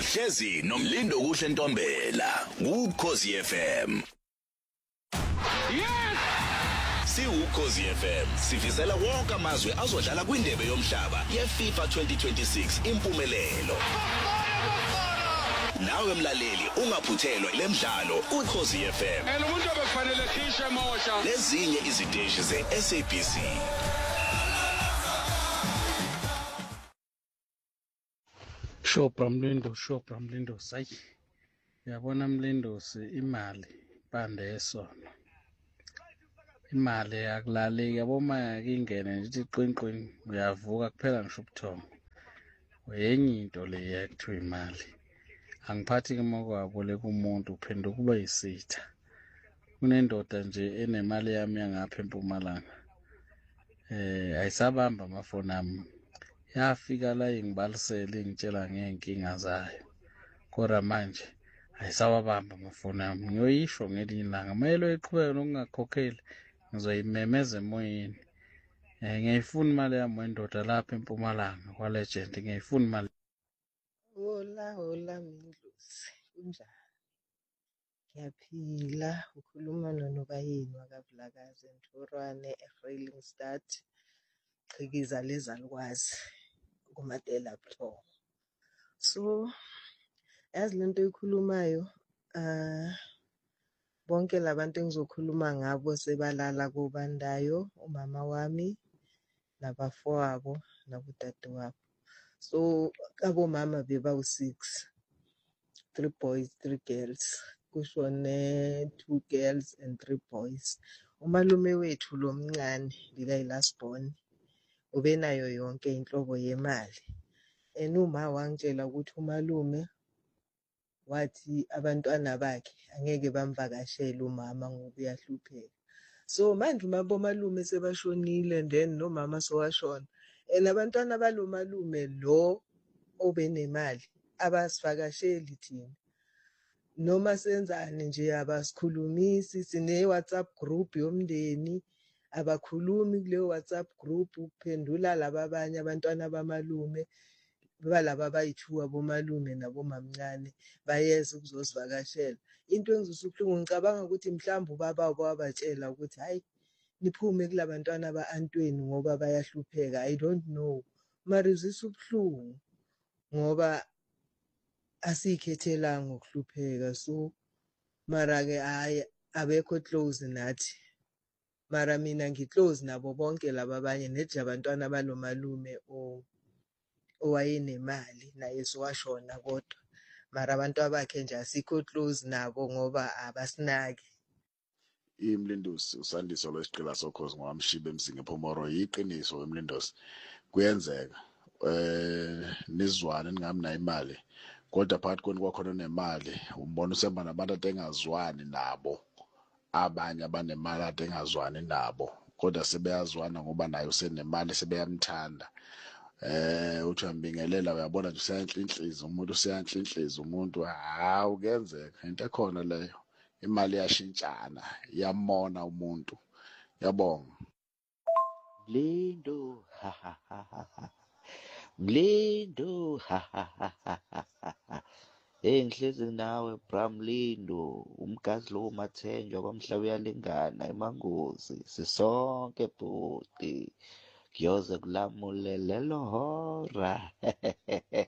Uhlezi nomlindo kuhle Ntombela kuKhosi FM. Yes! SiuKhosi FM sifisela wonke amazwe azodlala kwindebe yomhlaba yeFIFA 2026 impumelelo. Nawe mlaleli ungaphuthelwa lemidlalo kuKhosi FM. Umuntu obekufanele khishe emosha. Lezinye iziteshi zeSABC. Shobra Mlindo sayi. Uyabona Mlindo imali bande esona. Imali akulaleki yabo manje ingene nje iqinqini uyavuka kuphela ngisho ubuthongo. Wenye into le yakuthiwa imali. Angiphathi ke mokwabo kumuntu uphenduka kuba yisitha. Kunendoda nje enemali yami yangapha eMpumalanga. Ayisabamba amafoni ami. Yafika la ingibalisela ingitshela ngenkinga zayo. Kodwa manje ayisawabamba amafoni ami. Ngiyoyisho ngelinye ilanga. Mayelo eqhubeka nokungakhokheli ngizoyimemeza emoyeni. Ngiyayifuna imali yami wendoda lapha eMpumalanga kwaLegend. Ngiyayifuna imali. Hola Mindlozi, kunjani? Ngiyaphila, ukhuluma noNobayeni wakavulakazi Ntorwane eGreilingstad, Qhikiza lezalukwazi kuMadela Buthongo. So, yazi lento eyikhulumayo, bonke labantu engizokhuluma ngabo sebalala kubandayo, umama wami, nabafowabo, nabodadewabo. So, abomama bebawu-6, 3 boys, 3 girls. Kushone 2 girls and 3 boys. Umalume wethu lo mncane likayilasbon ubenayo yonke inhlobo yemali. Uma wangitshela ukuthi umalume wathi abantwana bakhe angeke bamvakashele umama ngoba uyahlupheka. So manje umabomalume sebashonile and then nomama sowashona. Abantwana balomalume lo obenemali abasivakasheli thina. Noma senzane nje abasikhulumisi, sine WhatsApp group yomndeni, abakhulumi kule WhatsApp group ukuphendula laba abanye abantwana bamalume, balaba abayi2 abomalume nabomamncane bayeza ukuzosivakashela. Into engizosubhlungu ngicabanga ukuthi mhlawumbe ubaba wabatshela ukuthi hayi niphume kulabantwana baantweni ngoba bayahlupheka. I don't know. Marizisa ubhlungu ngoba asikhethelanga ukuhlupheka. So mara ke hayi abekho close nathi. Mara mina ngiclose nabo bonke laba abanye nethi abantwana balomalume owayenemali naye sowashona kodwa. Mara abantu abakhe nje asikho close nabo ngoba abasinaki. Imlindosi usandiso lwesiqila sokhozi ngwamshibe emsinge Phomoro yiqiniso emlindosi kuyenzeka nizwane ningami na imali kodwa phakathi kwenu kwakhona nemali umbona usemba nabantu atengazwani nabo abanye abanemali atengazwani nabo kodwa sebeyazwana ngoba nayo senemali sebeyamthanda uthi uyambingelela uyabona nje useyanhlinhliza umuntu hawu kuyenzeka into ekhona leyo. Imali yashintshana yamona umuntu yabonga Mlindo ha ha ha ha Mlindo ha ha ha ha ngihlezi nawe Bramlindo umgazi lo mathenjwa kwamhlaba uyalingana emangozi sisonke bhuti kuyoze kulamulele lohora